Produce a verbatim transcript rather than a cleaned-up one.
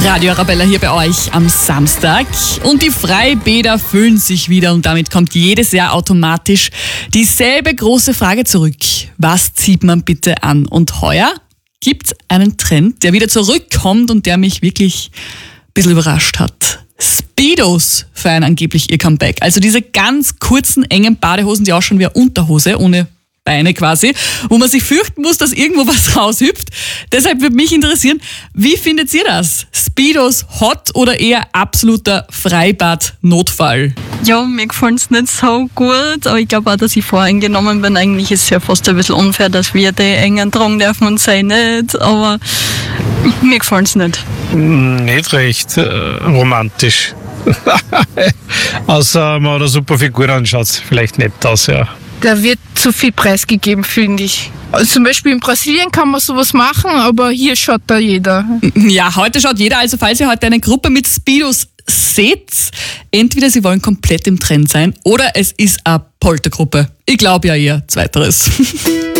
Radio Arabella hier bei euch am Samstag. Und die Freibäder füllen sich wieder und damit kommt jedes Jahr automatisch dieselbe große Frage zurück. Was zieht man bitte an? Und heuer gibt es einen Trend, der wieder zurückkommt und der mich wirklich ein bisschen überrascht hat. Speedos feiern angeblich ihr Comeback. Also diese ganz kurzen, engen Badehosen, die ausschauen wie eine Unterhose, ohne Beine quasi, wo man sich fürchten muss, dass irgendwo was raushüpft. Deshalb würde mich interessieren, wie findet ihr das? Speedos hot oder eher absoluter Freibad-Notfall? Ja, mir gefallen es nicht so gut, aber ich glaube auch, dass ich voreingenommen bin. Eigentlich ist es ja fast ein bisschen unfair, dass wir die engen tragen dürfen und sie nicht, aber mir gefallen es nicht. Nicht recht äh, romantisch. Außer man hat eine super Figur, dann schaut es vielleicht nett aus, ja. Da wird zu viel preisgegeben, finde ich. Also zum Beispiel in Brasilien kann man sowas machen, aber hier schaut da jeder. Ja, heute schaut jeder. Also falls ihr heute eine Gruppe mit Speedos seht, entweder sie wollen komplett im Trend sein oder es ist eine Poltergruppe. Ich glaube ja eher Zweiteres.